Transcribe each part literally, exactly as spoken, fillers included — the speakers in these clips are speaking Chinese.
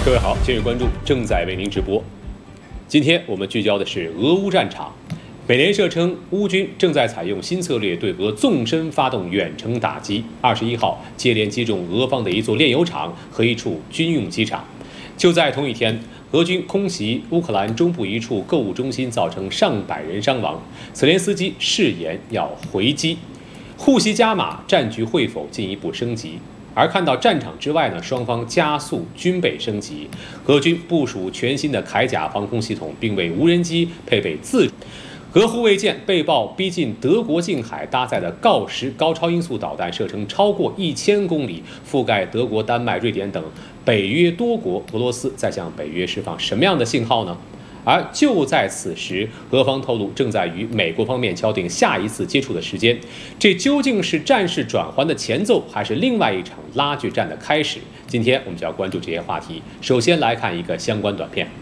各位好，今日关注正在为您直播。今天我们聚焦的是俄乌战场。美联社称，乌军正在采用新策略，对俄纵深发动远程打击。二十一号接连击中俄方的一座炼油厂和一处军用机场。就在同一天，俄军空袭乌克兰中部一处购物中心，造成上百人伤亡。泽连斯基誓言要回击，护袭加码，战局会否进一步升级？而看到战场之外呢，双方加速军备升级，俄军部署全新的铠甲防空系统，并为无人机配备自。俄护卫舰被曝逼近德国近海，搭载的锆石高超音速导弹射程超过一千公里，覆盖德国、丹麦、瑞典等北约多国。俄罗斯在向北约释放什么样的信号呢？而就在此时，俄方透露正在与美国方面敲定下一次接触的时间。这究竟是战事转换的前奏，还是另外一场拉锯战的开始？今天我们就要关注这些话题。首先来看一个相关短片。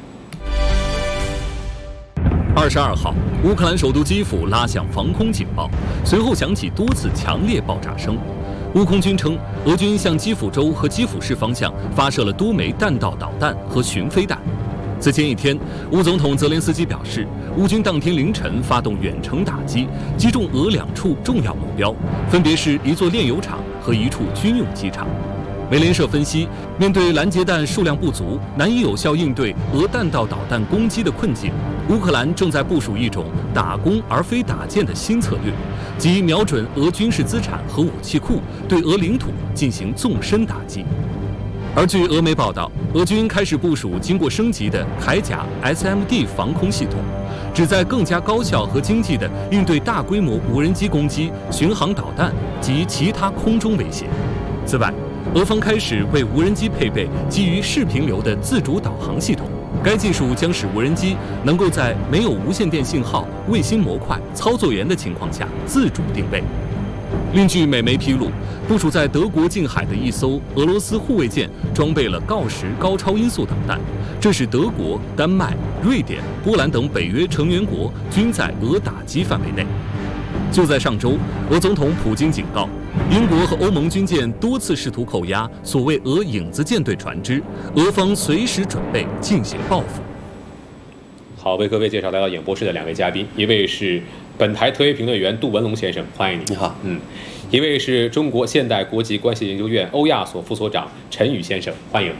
二十二号，乌克兰首都基辅拉响防空警报，随后响起多次强烈爆炸声。乌空军称，俄军向基辅州和基辅市方向发射了多枚弹道导弹和巡飞弹。此前一天，乌总统泽连斯基表示，乌军当天凌晨发动远程打击，击中俄两处重要目标，分别是一座炼油厂和一处军用机场。美联社分析，面对拦截弹数量不足，难以有效应对俄弹道导弹攻击的困境，乌克兰正在部署一种打攻而非打建的新策略，即瞄准俄军事资产和武器库，对俄领土进行纵深打击。而据俄媒报道，俄军开始部署经过升级的铠甲 S M D 防空系统，旨在更加高效和经济地应对大规模无人机攻击、巡航导弹及其他空中威胁。此外，俄方开始为无人机配备基于视频流的自主导航系统，该技术将使无人机能够在没有无线电信号、卫星模块、操作员的情况下自主定位。另据美媒披露，部署在德国近海的一艘俄罗斯护卫舰装备了锆石高超音速导弹，这使德国、丹麦、瑞典、波兰等北约成员国均在俄打击范围内。就在上周，俄总统普京警告，英国和欧盟军舰多次试图扣押所谓俄影子舰队船只，俄方随时准备进行报复。 好，为各位介绍来到演播室的两位嘉宾，一位是本台特约评论员杜文龙先生，欢迎你。 你好， 嗯，一位是中国现代国际关系研究院欧亚所副所长陈宇先生，欢迎。